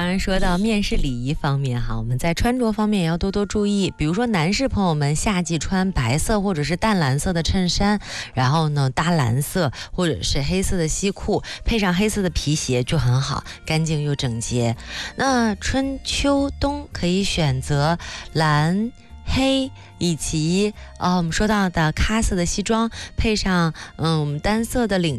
刚刚说到面试礼仪方面哈，我们在穿着方面也要多多注意。比如说男士朋友们夏季穿白色或者是淡蓝色的衬衫，然后呢搭蓝色或者是黑色的西裤，配上黑色的皮鞋就很好，干净又整洁。那春秋冬可以选择蓝、黑以及我们说到的咖色的西装，配上单色的领